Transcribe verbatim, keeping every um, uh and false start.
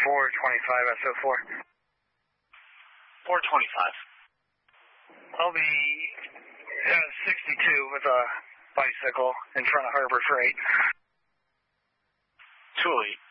four twenty-five S O four. four twenty-five. I'll be uh, sixty-two with a bicycle in front of Harbor Freight. two oh eight.